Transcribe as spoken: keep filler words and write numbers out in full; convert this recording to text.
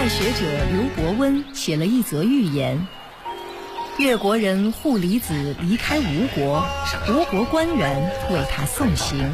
代学者刘伯温写了一则寓言：越国人护离子离开吴国，吴国官员为他送行。